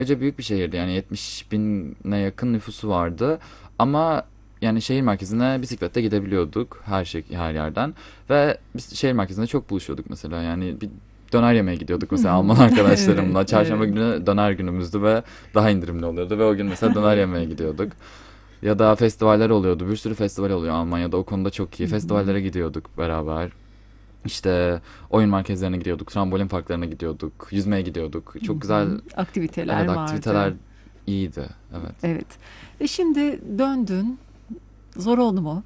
Ece büyük bir şehirdi, yani 70 bine yakın nüfusu vardı ama yani şehir merkezine bisikletle gidebiliyorduk her yerden ve biz şehir merkezinde çok buluşuyorduk mesela, yani bir döner yemeye gidiyorduk mesela Alman Evet, arkadaşlarımla. Çarşamba evet. günü döner günümüzdü ve daha indirimli oluyordu ve o gün mesela döner yemeye gidiyorduk. Ya da festivaller oluyordu, bir sürü festival oluyor Almanya'da, o konuda çok iyi Hı hı. festivallere gidiyorduk beraber. İşte oyun merkezlerine gidiyorduk, trambolin parklarına gidiyorduk, yüzmeye gidiyorduk. Hı Çok güzel. hı. Aktiviteler Evet, vardı. aktiviteler iyiydi. Evet. Evet. Ve şimdi döndün. Zor oldu mu?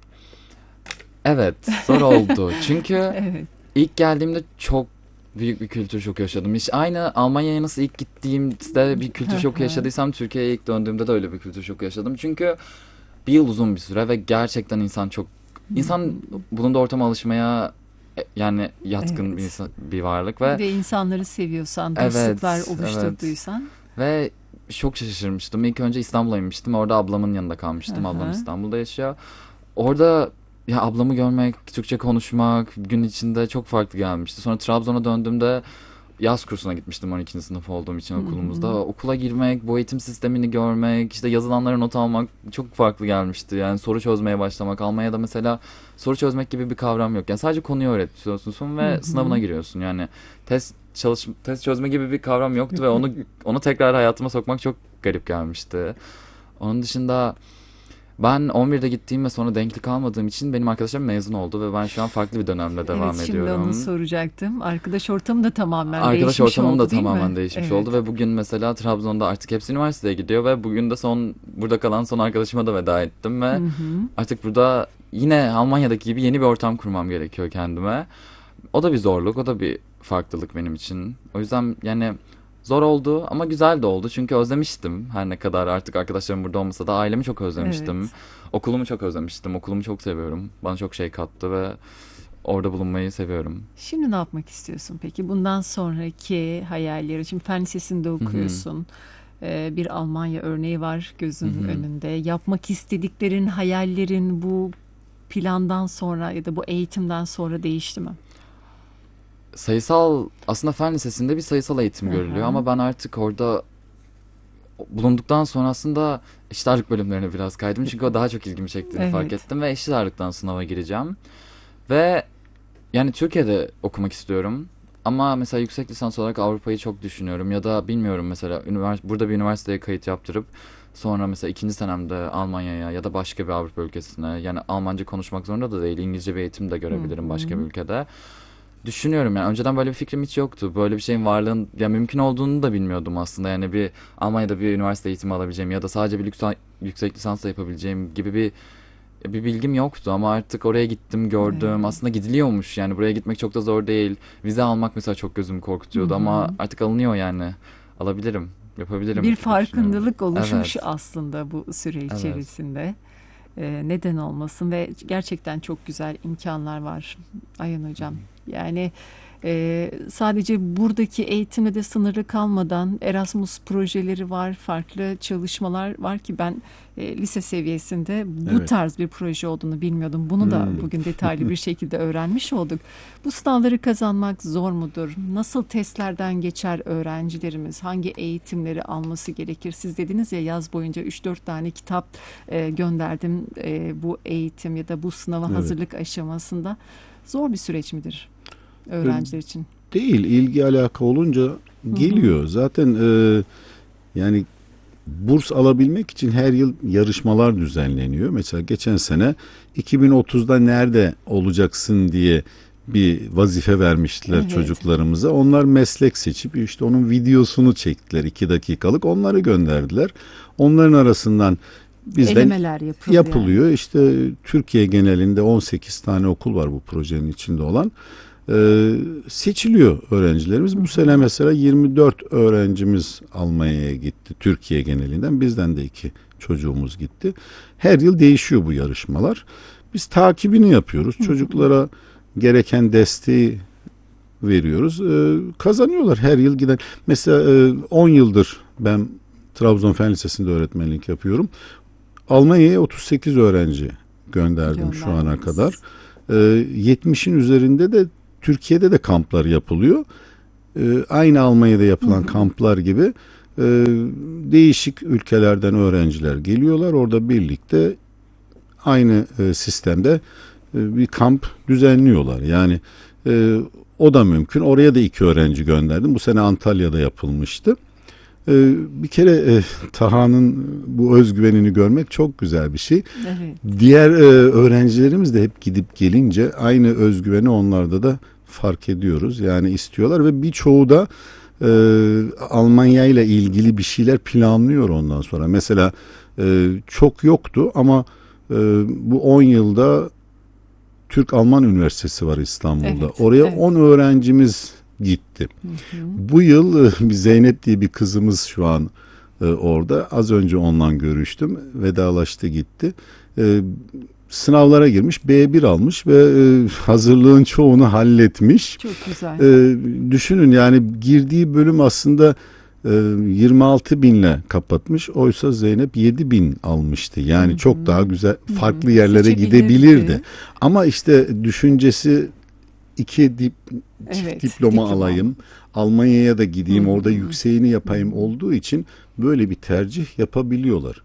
Evet, zor oldu. Çünkü Evet. ilk geldiğimde çok büyük bir kültür şoku yaşadım. İşte aynı Almanya'ya nasıl ilk gittiğimde bir Hı kültür şoku hı. yaşadıysam Türkiye'ye ilk döndüğümde de öyle bir kültür şoku yaşadım. Çünkü bir yıl uzun bir süre ve gerçekten Hı insan hı. bulunduğu ortama alışmaya yani yatkın bir Evet. insan, bir varlık Bir ve de insanları seviyorsan, dostluklar evet, evet. oluşturduysan. Ve çok şaşırmıştım. İlk önce İstanbul'a inmiştim. Orada ablamın yanında Hı kalmıştım. Ablam hı. İstanbul'da yaşıyor. Orada ya ablamı görmek, Türkçe konuşmak gün içinde çok farklı gelmişti. Sonra Trabzon'a döndüğümde yaz kursuna gitmiştim 12. sınıf olduğum için Hı okulumuzda. hı. Okula girmek, bu eğitim sistemini görmek, işte yazılanlara not almak çok farklı gelmişti. Yani soru çözmeye başlamak. Almanya'da mesela soru çözmek gibi bir kavram yok. Yani sadece konuyu öğretiyorsun Hı ve sınavına hı. giriyorsun. Yani test çözme gibi bir kavram yoktu ve onu tekrar hayatıma sokmak çok garip gelmişti. Onun dışında ben 11'de gittiğim ve sonra denklik almadığım için benim arkadaşlarım mezun oldu ve ben şu an farklı bir dönemde Evet, devam şimdi onu ediyorum. soracaktım. Arkadaş ortamı da tamamen Arkadaş değişmiş ortamım da oldu, değil tamamen mi? değişmiş oldu Evet. ve bugün mesela Trabzon'da artık hepsi üniversiteye gidiyor ve bugün de burada kalan son arkadaşıma da veda ettim Hı ve hı. artık burada yine Almanya'daki gibi yeni bir ortam kurmam gerekiyor kendime. O da bir zorluk, o da bir farklılık benim için. O yüzden yani zor oldu ama güzel de oldu çünkü özlemiştim. Her ne kadar artık arkadaşlarım burada olmasa da ailemi çok özlemiştim. Evet. Okulumu çok özlemiştim. Okulumu çok seviyorum. Bana çok şey kattı ve orada bulunmayı seviyorum. Şimdi ne yapmak istiyorsun peki? Bundan sonraki hayallerin. Şimdi fen lisesinde Hı hı. okuyorsun. Bir Almanya örneği var Hı gözünün hı. önünde. Yapmak istediklerin, hayallerin bu plandan sonra ya da bu eğitimden sonra değişti mi? Aslında fen lisesinde bir sayısal eğitim Hı görülüyor hı. ama ben artık orada bulunduktan sonra aslında eşit ağırlık bölümlerine biraz kaydım. Çünkü o daha çok ilgimi çektiğini fark Evet. ettim ve eşit ağırlıktan sınava gireceğim. Ve yani Türkiye'de okumak istiyorum. Ama mesela yüksek lisans olarak Avrupa'yı çok düşünüyorum. Ya da bilmiyorum, mesela burada bir üniversiteye kayıt yaptırıp sonra mesela ikinci senemde Almanya'ya ya da başka bir Avrupa ülkesine, yani Almanca konuşmak zorunda da değil, İngilizce bir eğitim de Hı görebilirim başka bir hı. ülkede. Düşünüyorum, yani önceden böyle bir fikrim hiç yoktu. Böyle bir şeyin varlığın ya mümkün olduğunu da bilmiyordum aslında. Yani bir Almanya'da bir üniversite eğitimi alabileceğim ya da sadece yüksek lisans da yapabileceğim gibi bir bilgim yoktu ama artık oraya gittim, gördüm. Evet. Aslında gidiliyormuş, yani buraya gitmek çok da zor değil. Vize almak mesela çok gözümü Hı korkutuyordu ama hı. artık alınıyor yani. Alabilirim, yapabilirim Bir gibi düşünüyorum. farkındalık Evet, oluşmuş aslında bu süre evet. içerisinde. Neden olmasın ve gerçekten çok güzel imkanlar var Ayhan Hocam. Yani sadece buradaki eğitimle de sınırlı kalmadan Erasmus projeleri var, farklı çalışmalar var ki ben lise seviyesinde bu Evet. tarz bir proje olduğunu bilmiyordum. Bunu da Hmm. bugün detaylı bir şekilde öğrenmiş olduk. Bu sınavları kazanmak zor mudur? Nasıl testlerden geçer öğrencilerimiz? Hangi eğitimleri alması gerekir? Siz dediniz ya yaz boyunca 3-4 tane kitap gönderdim bu eğitim ya da bu sınava Evet. hazırlık aşamasında. Zor bir süreç midir E, öğrenciler için? Değil, ilgi alaka olunca Hı hı. geliyor. Zaten yani burs alabilmek için her yıl yarışmalar düzenleniyor. Mesela geçen sene 2030'da nerede olacaksın diye bir vazife vermiştiler Evet. çocuklarımıza. Onlar meslek seçip işte onun videosunu çektiler, 2 dakikalık. Onları gönderdiler. Onların arasından bizden Elemeler yapıldı yani. yapılıyor. İşte Türkiye genelinde 18 tane okul var bu projenin içinde olan. Seçiliyor öğrencilerimiz. Hı Bu sene hı. mesela 24 öğrencimiz Almanya'ya gitti. Türkiye genelinden bizden de 2 çocuğumuz gitti. Her yıl değişiyor bu yarışmalar. Biz takibini yapıyoruz. Hı hı. Çocuklara gereken desteği veriyoruz. Kazanıyorlar her yıl giden. Mesela 10 yıldır ben Trabzon Fen Lisesi'nde öğretmenlik yapıyorum. Almanya'ya 38 öğrenci gönderdim şu ana kadar. Gönderdiniz. 70'in üzerinde de Türkiye'de de kamplar yapılıyor. Aynı Almanya'da Hı yapılan hı. kamplar gibi. değişik ülkelerden öğrenciler geliyorlar. Orada birlikte aynı sistemde bir kamp düzenliyorlar. Yani o da mümkün. Oraya da 2 öğrenci gönderdim. Bu sene Antalya'da yapılmıştı. Bir kere Taha'nın bu özgüvenini görmek çok güzel bir şey. Evet. Diğer öğrencilerimiz de hep gidip gelince aynı özgüveni onlarda da fark ediyoruz. Yani istiyorlar ve birçoğu da Almanya ile ilgili bir şeyler planlıyor ondan sonra. Mesela çok yoktu ama bu 10 yılda Türk-Alman Üniversitesi var İstanbul'da. Evet, Oraya evet. 10 öğrencimiz gitti. Hı hı. Bu yıl bir Zeynep diye bir kızımız şu an orada. Az önce onunla görüştüm. Vedalaştı gitti. Sınavlara girmiş. B1 almış ve hazırlığın çoğunu halletmiş. Çok güzel. Düşünün yani girdiği bölüm aslında 26 binle kapatmış. Oysa Zeynep 7 bin almıştı. Yani çok daha güzel farklı yerlere gidebilirdi. Ama işte düşüncesi 2 Evet, diploma diploma. alayım. Almanya'ya da gideyim. Orada yükseğini yapayım olduğu için böyle bir tercih yapabiliyorlar.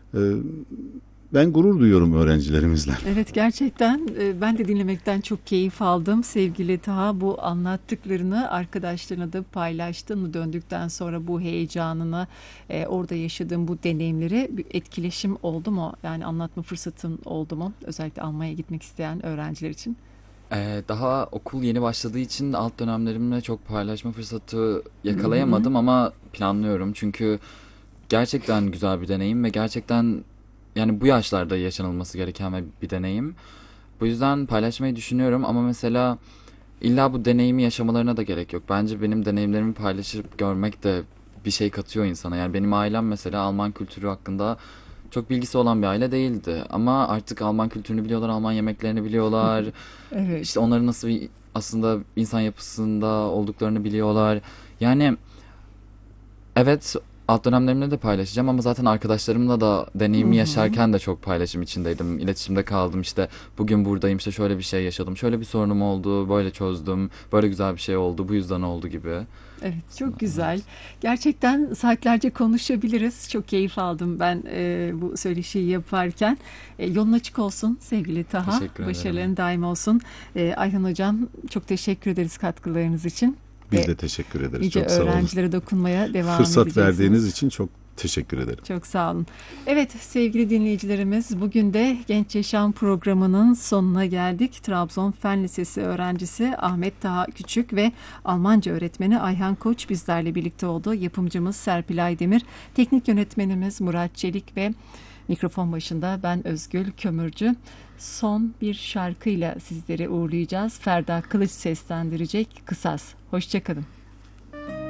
Ben gurur duyuyorum öğrencilerimizle. Evet, gerçekten ben de dinlemekten çok keyif aldım. Sevgili Taha, bu anlattıklarını arkadaşlarına da paylaştın mı, döndükten sonra bu heyecanını, orada yaşadığın bu deneyimleri bir etkileşim oldu mu? Yani anlatma fırsatın oldu mu? Özellikle Almanya'ya gitmek isteyen öğrenciler için. Daha okul yeni başladığı için alt dönemlerimle çok paylaşma fırsatı Hı hı. yakalayamadım ama planlıyorum. Çünkü gerçekten güzel bir deneyim ve gerçekten yani bu yaşlarda yaşanılması gereken bir deneyim. Bu yüzden paylaşmayı düşünüyorum ama mesela illa bu deneyimi yaşamalarına da gerek yok. Bence benim deneyimlerimi paylaşıp görmek de bir şey katıyor insana. Yani benim ailem mesela Alman kültürü hakkında çok bilgisi olan bir aile değildi. Ama artık Alman kültürünü biliyorlar, Alman yemeklerini biliyorlar. Evet. İşte onların nasıl bir aslında insan yapısında olduklarını biliyorlar. Yani evet, alt dönemlerimde de paylaşacağım ama zaten arkadaşlarımla da deneyimi yaşarken de çok paylaşım içindeydim. İletişimde kaldım, işte bugün buradayım, işte şöyle bir şey yaşadım, şöyle bir sorunum oldu, böyle çözdüm, böyle güzel bir şey oldu, bu yüzden oldu gibi. Evet, çok güzel. Gerçekten saatlerce konuşabiliriz. Çok keyif aldım ben bu söyleşiyi yaparken. Yolun açık olsun sevgili Taha. Teşekkür ederim. Başarıların daim olsun. Ayhan Hocam, çok teşekkür ederiz katkılarınız için. Biz de teşekkür ederiz. Nice Çok sağ olun. öğrencilere dokunmaya devam Fırsat edeceksiniz. verdiğiniz için çok teşekkür ederim. Çok sağ olun. Evet sevgili dinleyicilerimiz, bugün de Genç Yaşam programının sonuna geldik. Trabzon Fen Lisesi öğrencisi Ahmet Taha Küçük ve Almanca öğretmeni Ayhan Koç bizlerle birlikte oldu. Yapımcımız Serpil Aydemir, teknik yönetmenimiz Murat Çelik ve mikrofon başında ben Özgül Kömürcü. Son bir şarkıyla sizleri uğurlayacağız. Ferda Kılıç seslendirecek Kısas. Hoşça kalın.